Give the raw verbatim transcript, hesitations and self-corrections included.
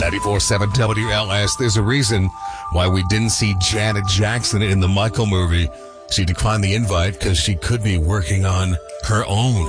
ninety-four point seven W L S. There's a reason why we didn't see Janet Jackson in the Michael movie. She declined the invite because she could be working on her own